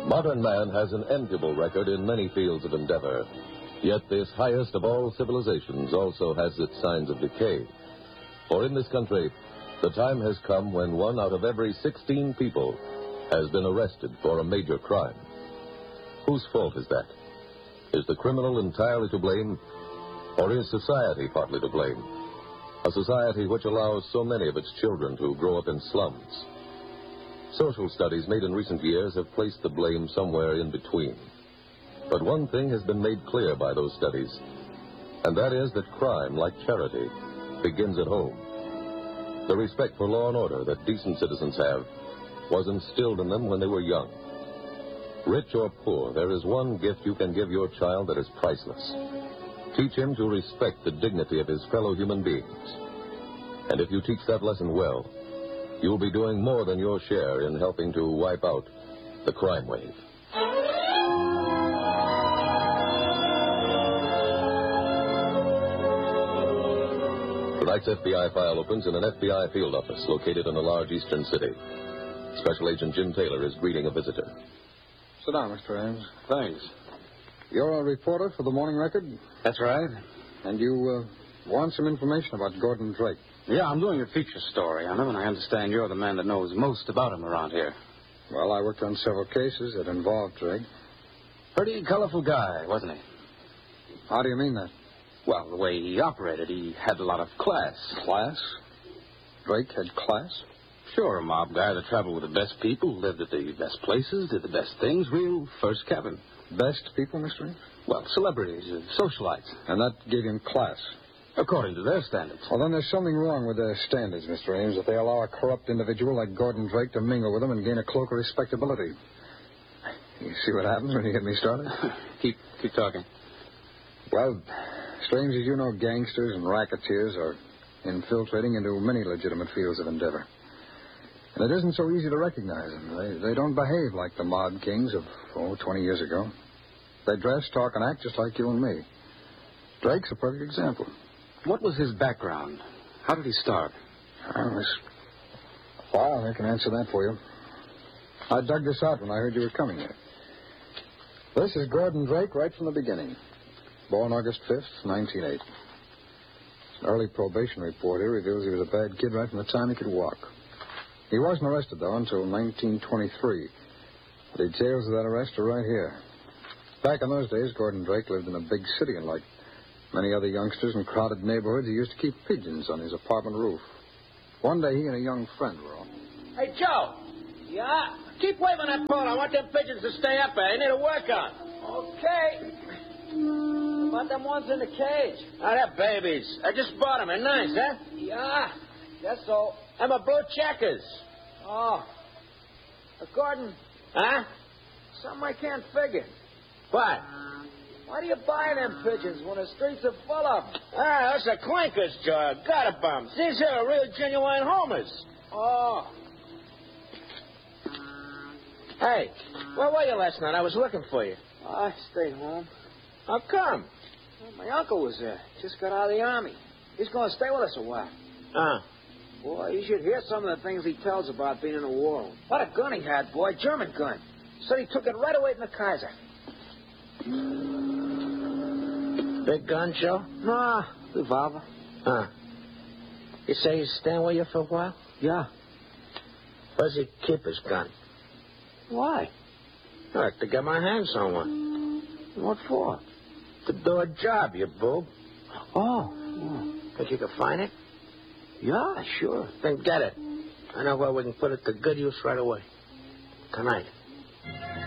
Modern man has an enviable record in many fields of endeavor. Yet this highest of all civilizations also has its signs of decay. For in this country, the time has come when 1 out of every 16 people has been arrested for a major crime. Whose fault is that? Is the criminal entirely to blame? Or is society partly to blame? A society which allows so many of its children to grow up in slums. Social studies made in recent years have placed the blame somewhere in between. But one thing has been made clear by those studies, and that is that crime, like charity, begins at home. The respect for law and order that decent citizens have was instilled in them when they were young. Rich or poor, there is one gift you can give your child that is priceless. Teach him to respect the dignity of his fellow human beings. And if you teach that lesson well, you'll be doing more than your share in helping to wipe out the crime wave. Tonight's FBI file opens in an FBI field office located in a large eastern city. Special Agent Jim Taylor is greeting a visitor. Sit down, Mr. Ames. Thanks. You're a reporter for the Morning Record? That's right. And you want some information about Gordon Drake? Yeah, I'm doing a feature story on him, and I understand you're the man that knows most about him around here. Well, I worked on several cases that involved Drake. Pretty colorful guy, wasn't he? How do you mean that? Well, the way he operated, he had a lot of class. Class? Drake had class? Sure, a mob guy that traveled with the best people, lived at the best places, did the best things, real first cabin. Best people, Mr. Ames? Well, celebrities, socialites. And that gave him class? According to their standards. Well, then there's something wrong with their standards, Mr. Ames, if they allow a corrupt individual like Gordon Drake to mingle with them and gain a cloak of respectability. You see what happens when you get me started? Keep talking. Well, strange as you know, gangsters and racketeers are infiltrating into many legitimate fields of endeavor. And it isn't so easy to recognize them. They don't behave like the mob kings of, 20 years ago. They dress, talk, and act just like you and me. Drake's a perfect example. What was his background? How did he start? Well, I can answer that for you. I dug this out when I heard you were coming here. This is Gordon Drake right from the beginning. Born August 5th, 1908. An early probation report here reveals he was a bad kid right from the time he could walk. He wasn't arrested, though, until 1923. The details of that arrest are right here. Back in those days, Gordon Drake lived in a big city, and like many other youngsters in crowded neighborhoods, he used to keep pigeons on his apartment roof. One day, he and a young friend were on. Hey, Joe. Yeah? Keep waving that phone. I want them pigeons to stay up there. They need to work on. Okay. What about them ones in the cage? Oh, they're babies. I just bought them. They're nice, huh? Yeah, guess so. I'm a blue checkers. Oh. Gordon. Huh? Something I can't figure. What? Why do you buy them pigeons when the streets are full of them? Ah, that's a clinkers, Joe. Gutter bums. These here are real genuine homers. Oh. Hey, where were you last night? I was looking for you. I stayed home. How come? Well, my uncle was there. Just got out of the army. He's going to stay with us a while. Boy, you should hear some of the things he tells about being in the war. What a gun he had, boy. German gun. Said he took it right away from the Kaiser. Big gun, Joe? Nah, revolver. You say he's staying with you for a while? Yeah. Where's he keep his gun? Why? I'd like to get my hands on one. What for? To do a job, you boob. Oh. Think you can find it? Yeah, sure. Then get it. I know where we can put it to good use right away. Tonight.